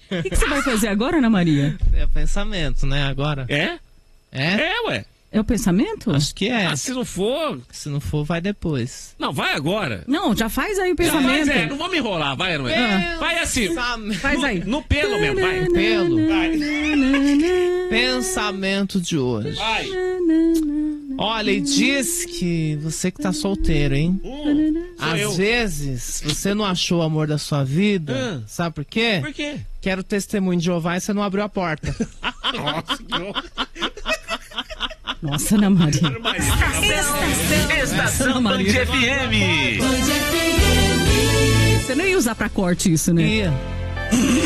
O que você vai fazer agora, Ana Maria? É o pensamento, né? Agora. É? Ué. É o pensamento? Acho que é. Se não for... Se não for, vai depois. Não, vai agora. Não, já faz aí o Já pensamento. faz, não vamos enrolar, vai, Ana. Vai assim. Faz aí. No pelo mesmo, vai. Pelo. Vai. Pensamento de hoje. Vai. Olha, e diz que você que tá solteiro, hein? Às vezes, você não achou o amor da sua vida. Sabe por quê? Por quê? Quero testemunho de Jeová e você não abriu a porta. Nossa, que horror. Nossa, Ana Maria. Estação Band FM. Você não ia usar pra corte isso, né? Ia.